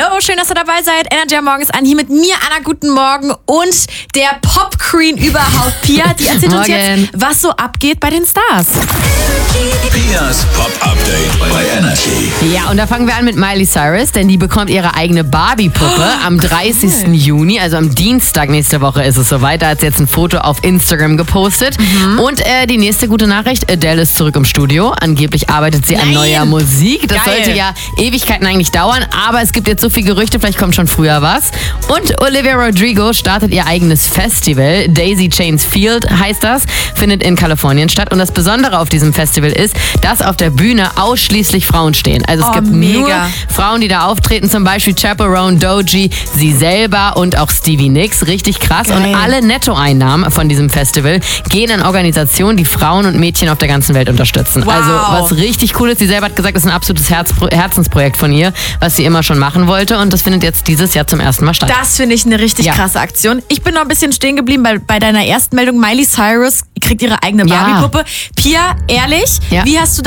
Hallo, schön, dass ihr dabei seid. Energy am Morgen ist an. Hier mit mir, Anna, guten Morgen. Und der Pop-Queen überhaupt, Pia. Die erzählt uns jetzt, was so abgeht bei den Stars. Pias Pop-Update bei Energy. Ja, und da fangen wir an mit Miley Cyrus, denn die bekommt ihre eigene Barbie-Puppe am 30. Juni, also am Dienstag nächste Woche ist es soweit. Da hat sie jetzt ein Foto auf Instagram gepostet. Und die nächste gute Nachricht, Adele ist zurück im Studio. Angeblich arbeitet sie an neuer Musik. Das sollte ja Ewigkeiten eigentlich dauern, aber es gibt jetzt so viele Gerüchte, vielleicht kommt schon früher was. Und Olivia Rodrigo startet ihr eigenes Festival. Daisy Chains Field heißt das, findet in Kalifornien statt. Und das Besondere auf diesem Festival ist, dass auf der Bühne ausschließlich Frauen stehen. Also es gibt nur Frauen, die da auftreten, zum Beispiel Chaperone, Doji, sie selber und auch Stevie Nicks. Richtig krass. Und alle Nettoeinnahmen von diesem Festival gehen an Organisationen, die Frauen und Mädchen auf der ganzen Welt unterstützen. Wow. Also was richtig cool ist, sie selber hat gesagt, das ist ein absolutes Herzensprojekt von ihr, was sie immer schon machen wollte, und das findet jetzt dieses Jahr zum ersten Mal statt. Das finde ich eine richtig krasse Aktion. Ich bin noch ein bisschen stehen geblieben bei deiner ersten Meldung. Miley Cyrus kriegt ihre eigene Barbie-Puppe. Pia, ehrlich, wie hast du